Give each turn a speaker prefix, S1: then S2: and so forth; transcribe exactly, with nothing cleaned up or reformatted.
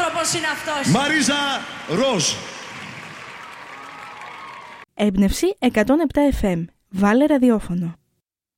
S1: άνθρωπος είναι αυτός.
S2: Μαρίζα Ροζ.
S3: Έμπνευση εκατόν επτά εφ εμ. Βάλε ραδιόφωνο.